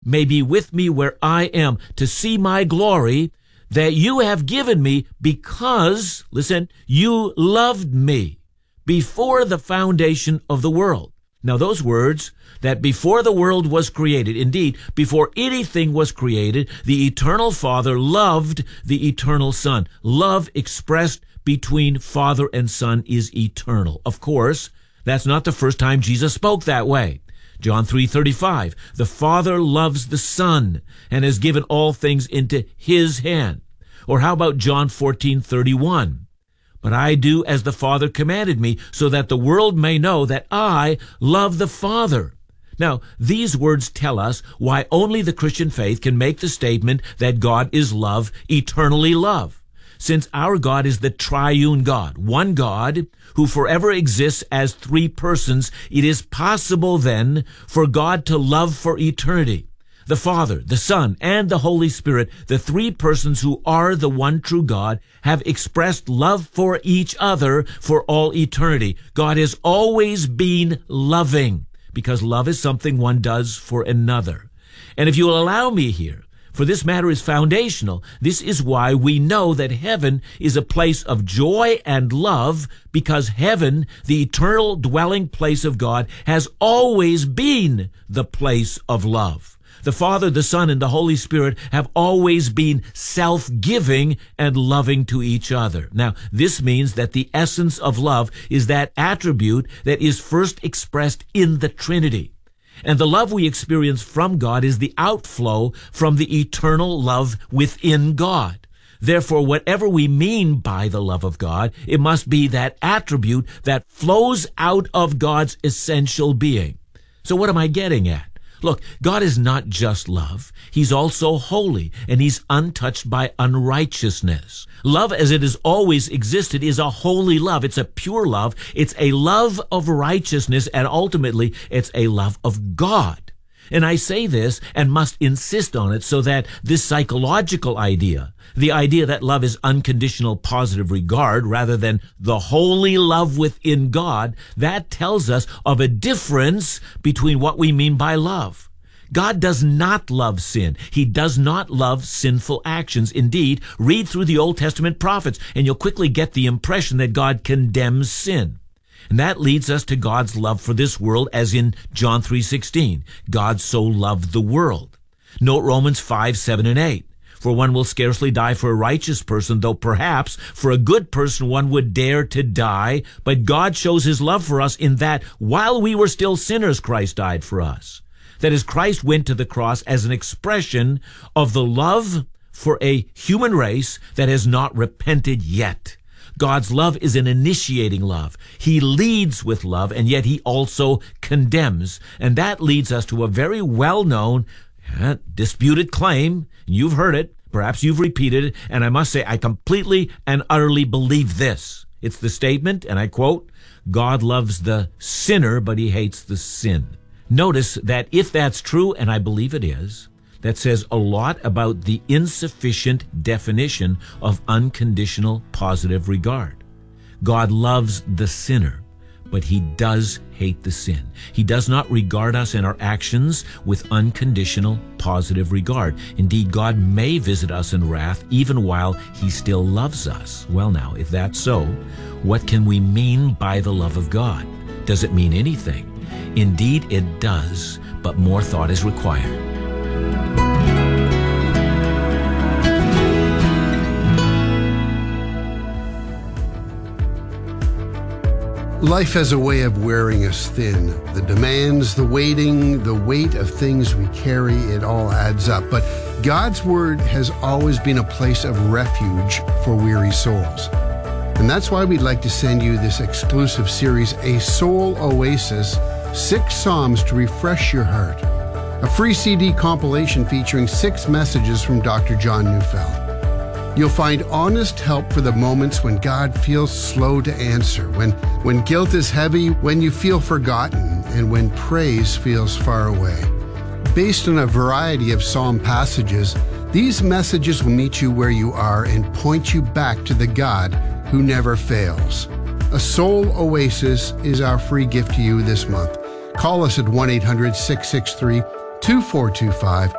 may be with me where I am, to see my glory that you have given me because, listen, you loved me before the foundation of the world. Now those words, that before the world was created, indeed, before anything was created, the eternal Father loved the eternal Son. Love expressed between Father and Son is eternal. Of course, that's not the first time Jesus spoke that way. John 3:35, the Father loves the Son and has given all things into his hand. Or how about John 14:31? But I do as the Father commanded me, so that the world may know that I love the Father. Now, these words tell us why only the Christian faith can make the statement that God is love, eternally love. Since our God is the triune God, one God who forever exists as three persons, it is possible then for God to love for eternity. The Father, the Son, and the Holy Spirit, the three persons who are the one true God, have expressed love for each other for all eternity. God has always been loving, because love is something one does for another. And if you will allow me here, for this matter is foundational, this is why we know that heaven is a place of joy and love, because heaven, the eternal dwelling place of God, has always been the place of love. The Father, the Son, and the Holy Spirit have always been self-giving and loving to each other. Now, this means that the essence of love is that attribute that is first expressed in the Trinity. And the love we experience from God is the outflow from the eternal love within God. Therefore, whatever we mean by the love of God, it must be that attribute that flows out of God's essential being. So what am I getting at? Look, God is not just love. He's also holy, and he's untouched by unrighteousness. Love as it has always existed is a holy love. It's a pure love. It's a love of righteousness, and ultimately, it's a love of God. And I say this and must insist on it so that this psychological idea, the idea that love is unconditional positive regard rather than the holy love within God, that tells us of a difference between what we mean by love. God does not love sin. He does not love sinful actions. Indeed, read through the Old Testament prophets and you'll quickly get the impression that God condemns sin. And that leads us to God's love for this world, as in John 3:16. God so loved the world. Note Romans 5:7 and 8. For one will scarcely die for a righteous person, though perhaps for a good person one would dare to die. But God shows his love for us in that while we were still sinners, Christ died for us. That is, Christ went to the cross as an expression of the love for a human race that has not repented yet. God's love is an initiating love. He leads with love, and yet he also condemns. And that leads us to a very well-known, disputed claim. You've heard it. Perhaps you've repeated it. And I must say, I completely and utterly believe this. It's the statement, and I quote, God loves the sinner, but he hates the sin. Notice that if that's true, and I believe it is, that says a lot about the insufficient definition of unconditional positive regard. God loves the sinner, but he does hate the sin. He does not regard us and our actions with unconditional positive regard. Indeed, God may visit us in wrath even while he still loves us. Well now, if that's so, what can we mean by the love of God? Does it mean anything? Indeed, it does, but more thought is required. Life has a way of wearing us thin. The demands, the waiting, the weight of things we carry, it all adds up. But God's Word has always been a place of refuge for weary souls. And that's why we'd like to send you this exclusive series, A Soul Oasis, 6 Psalms to refresh your heart. A free CD compilation featuring 6 messages from Dr. John Neufeld. You'll find honest help for the moments when God feels slow to answer, when guilt is heavy, when you feel forgotten, and when praise feels far away. Based on a variety of psalm passages, these messages will meet you where you are and point you back to the God who never fails. A Soul Oasis is our free gift to you this month. Call us at 1-800-663 2425